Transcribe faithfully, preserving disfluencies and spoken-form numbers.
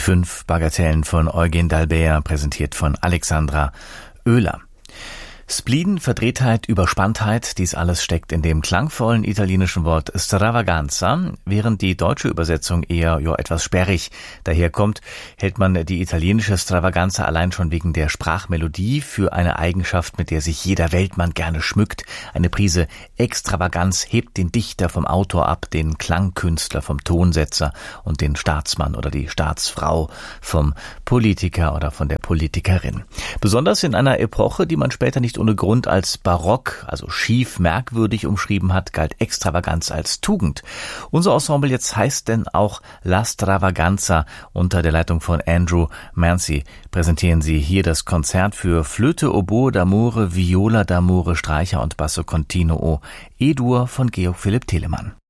fünf Bagatellen von Eugen d'Albert, präsentiert von Alexandra Oehler. Spleen, Verdrehtheit, Überspanntheit, dies alles steckt in dem klangvollen italienischen Wort Stravaganza. Während die deutsche Übersetzung eher ja, etwas sperrig daherkommt, hält man die italienische Stravaganza allein schon wegen der Sprachmelodie für eine Eigenschaft, mit der sich jeder Weltmann gerne schmückt. Eine Prise Extravaganz hebt den Dichter vom Autor ab, den Klangkünstler vom Tonsetzer und den Staatsmann oder die Staatsfrau vom Politiker oder von der Politikerin. Besonders in einer Epoche, die man später nicht ohne Grund als barock, also schief, merkwürdig umschrieben hat, galt Extravaganz als Tugend. Unser Ensemble jetzt heißt denn auch La Stravaganza. Unter der Leitung von Andrew Mancy präsentieren Sie hier das Konzert für Flöte, Oboe d'Amore, Viola d'Amore, Streicher und Basso Continuo E-Dur von Georg Philipp Telemann.